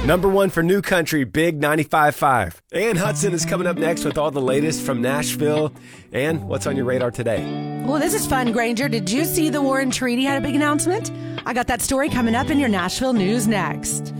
Number one for New Country, Big 95.5. Ann Hudson is coming up next with all the latest from Nashville. And what's on your radar today? Well, this is fun, Granger. Did you see the Warren Treaty had a big announcement? I got that story coming up in your Nashville news next.